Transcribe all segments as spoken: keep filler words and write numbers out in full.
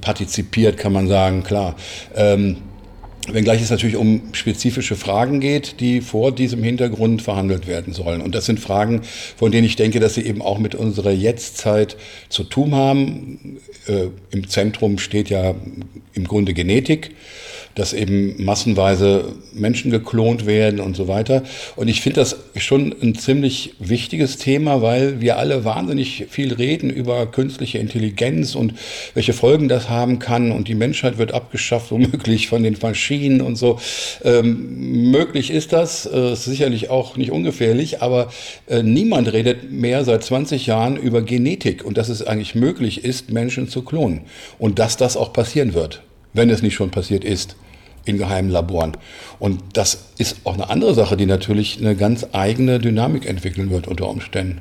partizipiert, kann man sagen, klar. Ähm, Wenngleich es natürlich um spezifische Fragen geht, die vor diesem Hintergrund verhandelt werden sollen. Und das sind Fragen, von denen ich denke, dass sie eben auch mit unserer Jetztzeit zu tun haben. Äh, im Zentrum steht ja im Grunde Genetik, dass eben massenweise Menschen geklont werden und so weiter. Und ich finde das schon ein ziemlich wichtiges Thema, weil wir alle wahnsinnig viel reden über künstliche Intelligenz und welche Folgen das haben kann. Und die Menschheit wird abgeschafft, womöglich von den Maschinen und so. Ähm, möglich ist das, äh, ist sicherlich auch nicht ungefährlich, aber äh, niemand redet mehr seit zwanzig Jahren über Genetik und dass es eigentlich möglich ist, Menschen zu klonen. Und dass das auch passieren wird, wenn es nicht schon passiert ist, in geheimen Laboren. Und das ist auch eine andere Sache, die natürlich eine ganz eigene Dynamik entwickeln wird unter Umständen.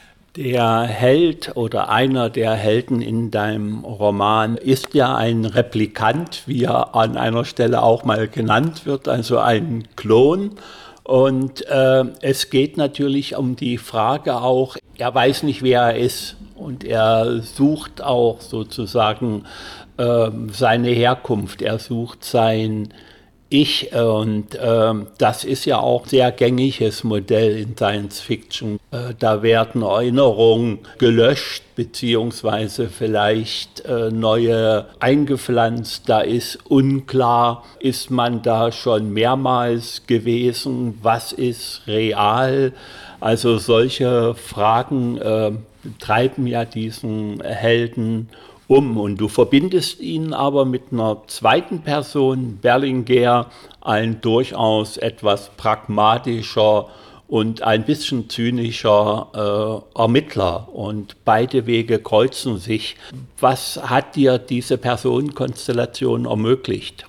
Der Held oder einer der Helden in deinem Roman ist ja ein Replikant, wie er an einer Stelle auch mal genannt wird, also ein Klon. Und äh, es geht natürlich um die Frage auch, er weiß nicht, wer er ist. Und er sucht auch sozusagen äh, seine Herkunft, er sucht sein Ich. Und äh, das ist ja auch ein sehr gängiges Modell in Science Fiction. Äh, da werden Erinnerungen gelöscht, beziehungsweise vielleicht äh, neue eingepflanzt. Da ist unklar, ist man da schon mehrmals gewesen, was ist real? Also solche Fragen äh, treiben ja diesen Helden um. Und du verbindest ihn aber mit einer zweiten Person, Berlinguer, ein durchaus etwas pragmatischer und ein bisschen zynischer äh, Ermittler. Und beide Wege kreuzen sich. Was hat dir diese Personenkonstellation ermöglicht?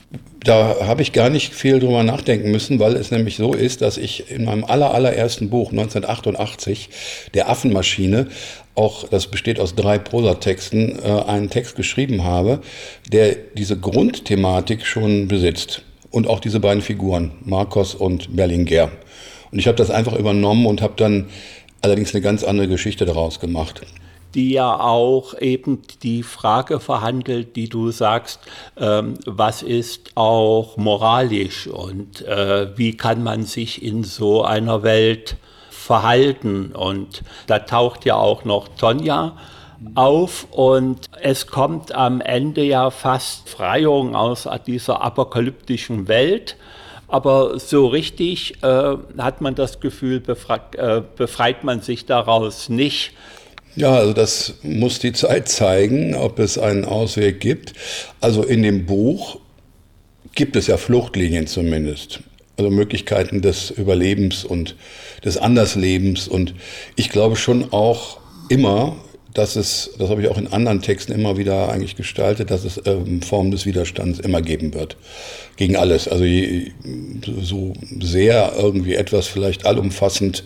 Da habe ich gar nicht viel drüber nachdenken müssen, weil es nämlich so ist, dass ich in meinem aller, allerersten Buch neunzehnhundertachtundachtzig, der Affenmaschine, auch, das besteht aus drei Prosatexten, äh, einen Text geschrieben habe, der diese Grundthematik schon besitzt. Und auch diese beiden Figuren, Marcos und Berlinguer. Und ich habe das einfach übernommen und habe dann allerdings eine ganz andere Geschichte daraus gemacht. Die ja auch eben die Frage verhandelt, die du sagst, ähm, was ist auch moralisch und äh, wie kann man sich in so einer Welt verhalten. Und da taucht ja auch noch Tonja auf und es kommt am Ende ja fast Befreiung aus dieser apokalyptischen Welt. Aber so richtig äh, hat man das Gefühl, befreit, äh, befreit man sich daraus nicht. Ja, also das muss die Zeit zeigen, ob es einen Ausweg gibt. Also in dem Buch gibt es ja Fluchtlinien zumindest. Also Möglichkeiten des Überlebens und des Anderslebens. Und ich glaube schon auch immer, dass es, das habe ich auch in anderen Texten immer wieder eigentlich gestaltet, dass es ähm, Formen des Widerstands immer geben wird. Gegen alles. Also je, so sehr irgendwie etwas vielleicht allumfassend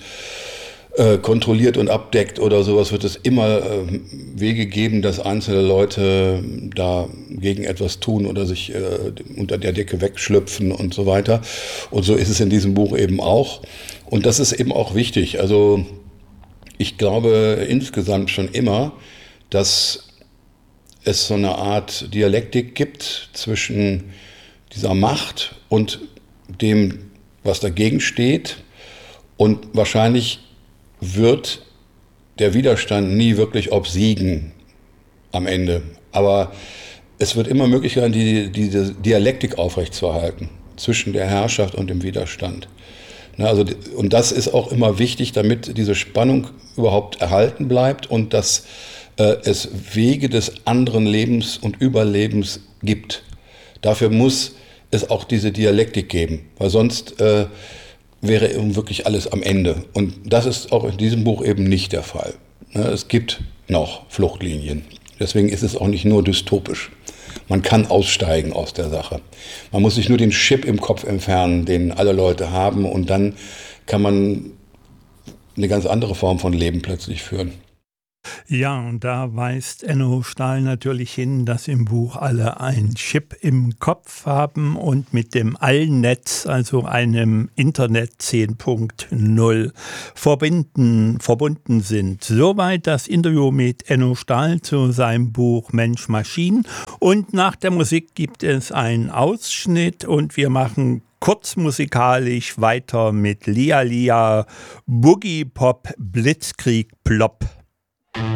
kontrolliert und abdeckt oder sowas, wird es immer äh, Wege geben, dass einzelne Leute da gegen etwas tun oder sich äh, unter der Decke wegschlüpfen und so weiter. Und so ist es in diesem Buch eben auch. Und das ist eben auch wichtig. Also ich glaube insgesamt schon immer, dass es so eine Art Dialektik gibt zwischen dieser Macht und dem, was dagegen steht. Und wahrscheinlich wird der Widerstand nie wirklich obsiegen am Ende. Aber es wird immer möglich sein, die, diese Dialektik aufrechtzuerhalten zwischen der Herrschaft und dem Widerstand. Na, also, und das ist auch immer wichtig, damit diese Spannung überhaupt erhalten bleibt und dass äh, es Wege des anderen Lebens und Überlebens gibt. Dafür muss es auch diese Dialektik geben, weil sonst äh, wäre eben wirklich alles am Ende. Und das ist auch in diesem Buch eben nicht der Fall. Es gibt noch Fluchtlinien. Deswegen ist es auch nicht nur dystopisch. Man kann aussteigen aus der Sache. Man muss sich nur den Chip im Kopf entfernen, den alle Leute haben, und dann kann man eine ganz andere Form von Leben plötzlich führen. Ja, und da weist Enno Stahl natürlich hin, dass im Buch alle ein Chip im Kopf haben und mit dem Allnetz, also einem Internet zehn Punkt null, verbinden, verbunden sind. Soweit das Interview mit Enno Stahl zu seinem Buch Mensch Maschinen. Und nach der Musik gibt es einen Ausschnitt und wir machen kurz musikalisch weiter mit Lia Lia Boogie Pop Blitzkrieg Plop.